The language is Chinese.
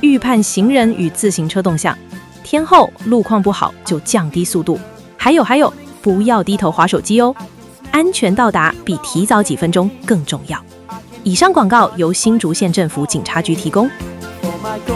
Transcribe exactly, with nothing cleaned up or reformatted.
预判行人与自行车动向。天后路况不好就降低速度。还有还有，不要低头滑手机哦，安全到达比提早几分钟更重要。以上广告由新竹县政府警察局提供。